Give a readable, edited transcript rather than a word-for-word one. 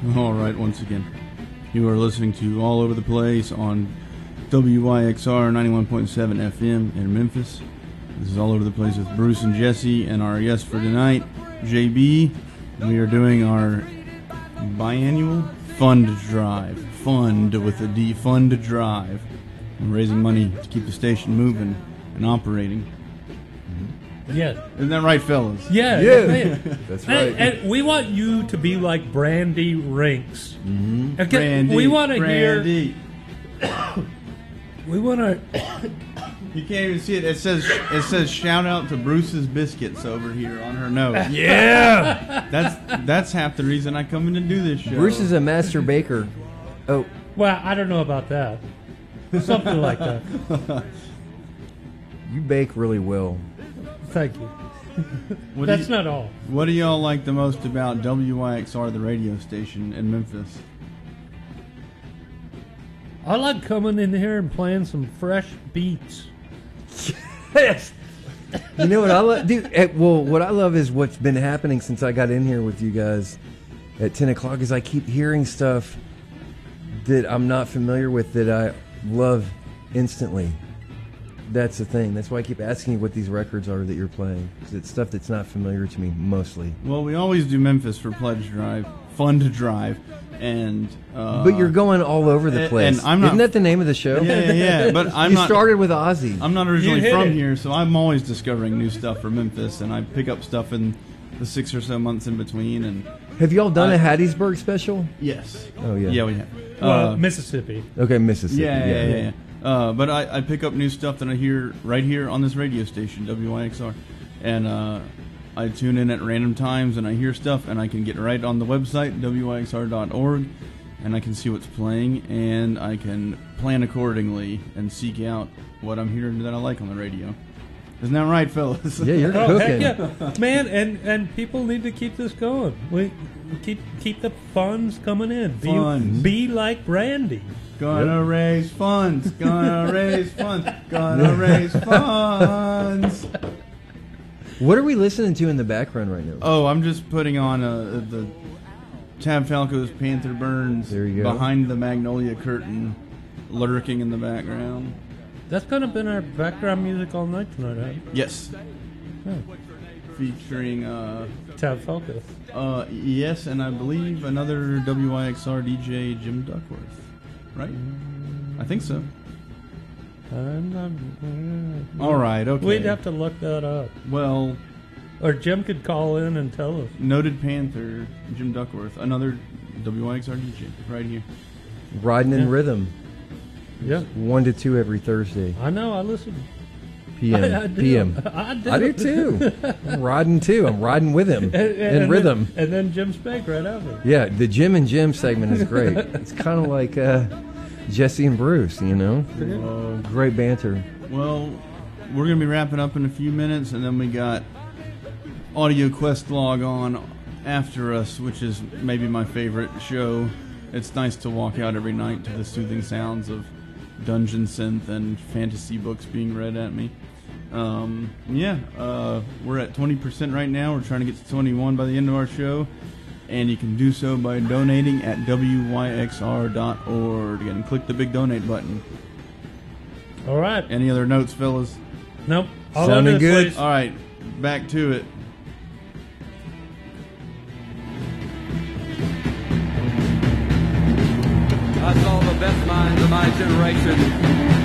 All right, once again, you are listening to All Over the Place on WYXR 91.7 FM in Memphis. This is All Over the Place with Bruce and Jesse and our guest for tonight, JB. We are doing our biannual fund drive. Fund with a D, fund drive. And raising money to keep the station moving and operating. Yeah. Isn't that right, fellas? Yeah. That's right. And we want you to be like Brandy Rinks. Mm-hmm. Brandy, we want to hear. We want to. You can't even see it. It says shout out to Bruce's Biscuits over here on her note. Yeah. That's half the reason I come in to do this show. Bruce is a master baker. Oh. Well, I don't know about that. Something like that. You bake really well. Thank you. That's not all. What do y'all like the most about WYXR, the radio station in Memphis? I like coming in here and playing some fresh beats. Yes. You know what I love? Dude, well, what I love is what's been happening since I got in here with you guys at 10 o'clock is I keep hearing stuff that I'm not familiar with that I love instantly. That's the thing. That's why I keep asking you what these records are that you're playing. Because it's stuff that's not familiar to me, mostly. Well, we always do Memphis for Pledge Drive, Fund Drive, and... but you're going all over the place. And I'm not, Isn't that the name of the show? Yeah. But You started with Ozzy. I'm not originally from here, so I'm always discovering new stuff for Memphis, and I pick up stuff in the 6 or so months in between. And have y'all done a Hattiesburg special? Yes. Oh, yeah. Yeah, we have. Well, Mississippi. Okay, Mississippi. Yeah. But I pick up new stuff that I hear right here on this radio station, WYXR. And I tune in at random times and I hear stuff, and I can get right on the website, WYXR.org, and I can see what's playing, and I can plan accordingly and seek out what I'm hearing that I like on the radio. Isn't that right, fellas? Yeah, you're Heck cooking. yeah. Man, and people need to keep this going. We keep the funds coming in. Be like Brandy. Gonna raise funds. Gonna raise funds. Gonna raise funds. What are we listening to in the background right now? Oh, I'm just putting on the Tab Falco's Panther Burns. There you go. Behind the Magnolia Curtain, lurking in the background. That's kind of been our background music all night tonight, right? Yes. Yeah. Featuring Tab Falco. Yes, and I believe another WYXR DJ, Jim Duckworth. Right? I think so. All right, okay. We'd have to look that up. Well, or Jim could call in and tell us. Noted Panther, Jim Duckworth, another WYXR DJ, right here. Riding in Rhythm. Yeah. 1 to 2 every Thursday. I know, I listen. PM. I do. PM. I do too. I'm riding too. I'm riding with him in rhythm. And then Jim Spank right after. Yeah, the Jim and Jim segment is great. It's kind of like Jesse and Bruce, you know? Great banter. Well, we're going to be wrapping up in a few minutes, and then we got Audio Quest Log on after us, which is maybe my favorite show. It's nice to walk out every night to the soothing sounds of dungeon synth and fantasy books being read at me. We're at 20% right now. We're trying to get to 21 by the end of our show, and you can do so by donating at WYXR.org and click the big donate button. All right. Any other notes, fellas? Nope. Sounding good. All right, back to it. I saw the best minds of my generation